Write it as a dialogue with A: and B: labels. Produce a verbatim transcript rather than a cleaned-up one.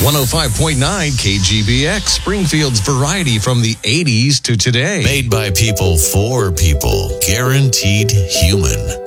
A: one oh five point nine K G B X, Springfield's variety from the eighties to today.
B: Made by people for people. Guaranteed human.